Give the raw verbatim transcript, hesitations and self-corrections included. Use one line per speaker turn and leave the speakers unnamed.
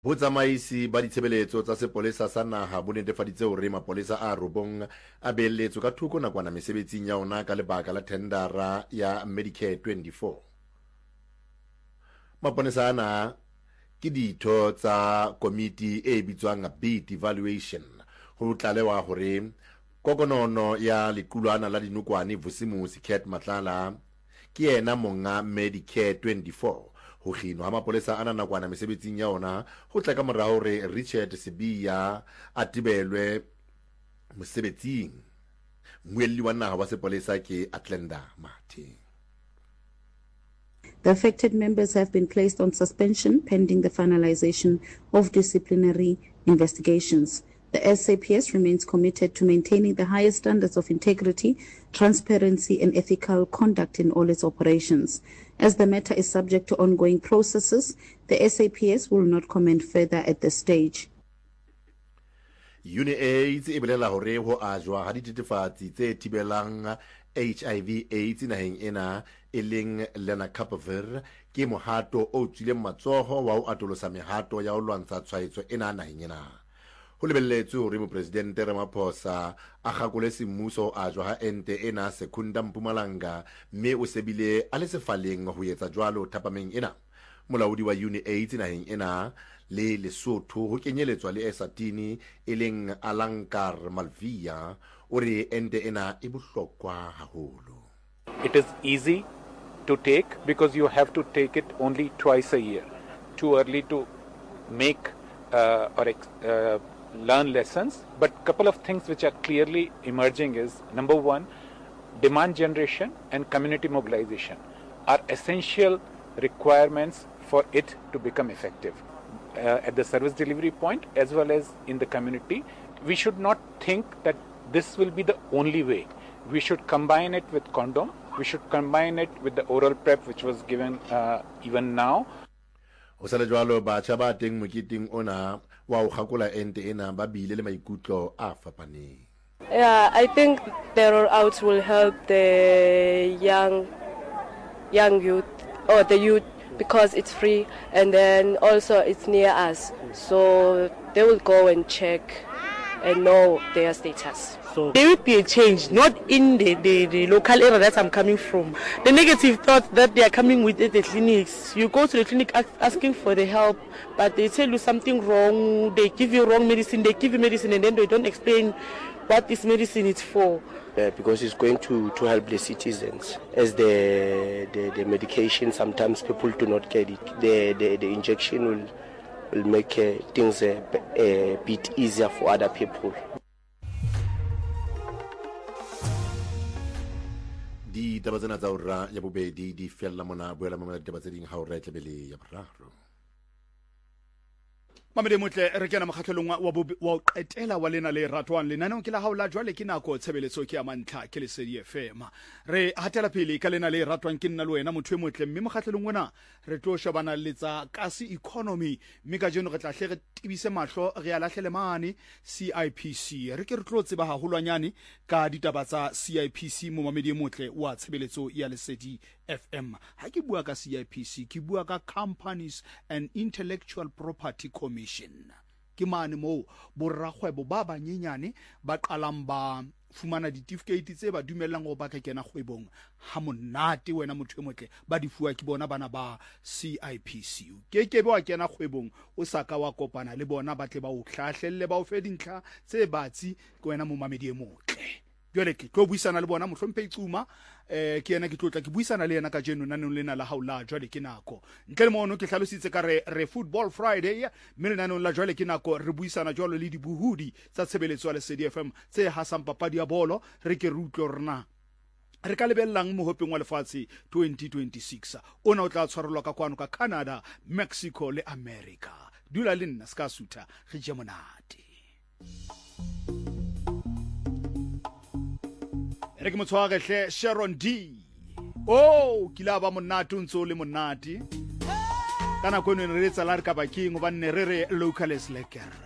Botsamaisi ba ditshebeletso tsa sepolesa sa naha bo netefaditse hore mapolesa a robong a beeletso ka thoko nakwana mesebetsing ya ona ka lebaka la tendera ya Medicare twenty-four. Maponesa ana ke ditho tsa komiti e bitswang bid evaluation ho tlalewa hore kokonono ya lequlwana la dinokwane Vusimusi Cat Matlala ke yena monga Medicare twenty-four. Ho khino ha mapolesa ana nakwana mesebetsing ya ona ho tla ka morao re Richard Sibiya a tibelwe mosebetsing. Moelli wa naha wa sepolesa ke Atlenda Mati.
The affected members have been placed on suspension pending the finalization of disciplinary investigations. The S A P S remains committed to maintaining the highest standards of integrity, transparency, and ethical conduct in all its operations. As the matter is subject to ongoing processes, the S A P S will not comment further at this stage.
UniAIDS e bolela hore ho ajwa ha dithethefatsi tse thibelang H I V AIDS naheng ena e leng lenacapavir ke mohato o tswileng matsoho wa ho atolosa mehato ya ho lwantsha tshwaetso ena naheng ena. Ho lebelletswe hore mopresidente Ramaphosa a gakole semmuso a jwa ha ente ena Secunda Mpumalanga mme o sebile a le sefaleng ho etsa jwalo thapameng ena. Molaodi wa UniAIDS naheng ena le Lesotho ho kenyeletswa le Eswatini e leng Alankar Malvia ore ente ena e bohlokwa haholo.
It is easy to take because you have to take it only twice a year. Too early to make uh, or uh, learn lessons, but couple of things which are clearly emerging is, number one, demand generation and community mobilization are essential requirements for it to become effective uh, at the service delivery point as well as in the community. We should not think that this will be the only way. We should combine it with condom. We should combine it with the oral prep which was given uh, even now.
Osala jwalo ba chaba teng mokiting ona wa o khakola ente ena ba bile le maikutlo a fapaneng.
Yeah, I think the rollouts will help the young young youth or the youth because it's free and then also it's near us. So they will go and check and know their status.
So there will be a change, not in the, the, the local area that I'm coming from. The negative thoughts that they are coming with at the clinics, you go to the clinic asking for the help, but they tell you something wrong, they give you wrong medicine, they give you medicine and then they don't explain what this medicine is for.
Uh, because it's going to, to help the citizens. As the, the, the medication, sometimes people do not get it. The, the, the injection will, will make uh, things a, a bit easier for other people.
Di taba tsena tsa ura ya bobedi di fella mona boela mamela ditaba tse ding ha o re tlebele ya boraro.
Mamede motle re kena makgatlhelong wa wa qetela wa lena le ratwang lenanong ke la haola jwale ke nako tshebeletso ke ya mantlha ke Lesedi F M. Re hatela pele ka lena le ratwang ke nna le wena motho e motle mme makgatlhelong ona re tlo shebana le tsa kasi economy mme ka jeno re tla hle re tibise mahlo re ya lahlele mane C I P C. Re ke re tlo tseba haholwanyane ka ditaba tsa C I P C mo mamedi e motle wa tshebeletso ya Lesedi F M. Ha ke bua ka C I P C ke bua ka Companies and Intellectual Property Commission. Ke mane mo borrakgwebo ba banyenyane ba qalang ba fumana ditifikeiti tse ba dumellang go ba ka kena kgwebong ha monate wena motho e motle ba di fuwa ke bona bana ba C I P C. Ke ke be wa kena kgwebong o saka wa kopana le bona ba tle ba o hlahlelle ba o fe dintlha tse batsi ke wena mo mamedi e motle. Jwale ke tlo buisana le bona mohlomphe Icuma eh ke yena ke tlotla ke buisana le yena ka jeno nanong lena la haula jwale ke nako ntle le mono ke hlalositse ka re re Football Friday mme nanong la jwale ke nako re buisana jwalo le dibuhudi tsa tshebeletso ya Lesedi F M tse hasang papadi ya bolo re ke rutlo rena re ka lebellang mohopeng wa lefatshe twenty twenty-six ona o tla tshwarelwa ka kwano ka Canada, Mexico le America. Dula le nna ska sutha re je monate. Re ke motshware hle Sharon D. Oh, kila ba monate ntso le monate. Kana kwenwe re tsa la re ka baking ba nne re re localist lekker.